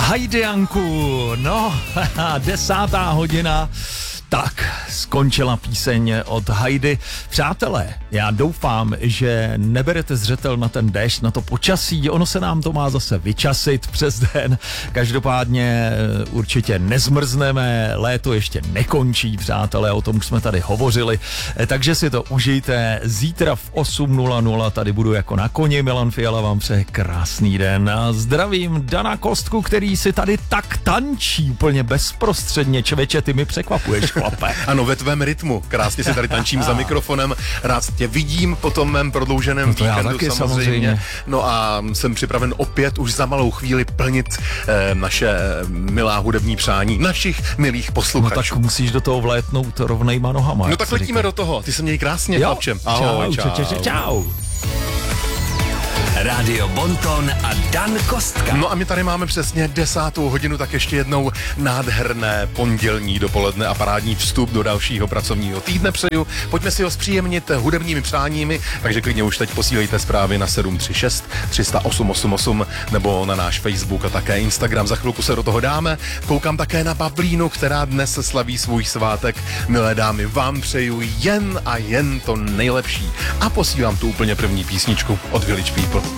Hajdianku, no, 10. hodina. Tak, skončila píseň od Hajdy. Přátelé, já doufám, že neberete zřetel na ten déšť, na to počasí, ono se nám to má zase vyčasit přes den. Každopádně určitě nezmrzneme, léto ještě nekončí, přátelé, o tom už jsme tady hovořili, takže si to užijte. Zítra v 8:00 tady budu jako na koni, Milan Fiala vám přeje krásný den. A zdravím Dana Kostku, který si tady tak tančí úplně bezprostředně. Člověče, ty mi překvapuješ, chlape. Ano, ve tvém rytmu. Krásně si tady tančím za mikrofonem. Rád tě vidím po tom mém prodlouženém víkendu taky, samozřejmě. No a jsem připraven opět už za malou chvíli plnit naše milá hudební přání našich milých posluchačů. No tak musíš do toho vlétnout rovnejma nohama. No tak letíme do toho. Ty se měj krásně, chlapče. Ahoj, čau. Rádio Bonton a Dan Kostka. No a my tady máme přesně 10. hodinu, tak ještě jednou nádherné pondělní dopoledne a parádní vstup do dalšího pracovního týdne přeju. Pojďme si ho zpříjemnit hudebními přáními, takže klidně už teď posílejte zprávy na 736 308 88 nebo na náš Facebook a také Instagram. Za chvilku se do toho dáme. Koukám také na Bablínu, která dnes slaví svůj svátek. Milé dámy, vám přeju jen a jen to nejlepší. A posílám tu úplně první písničku od Village People.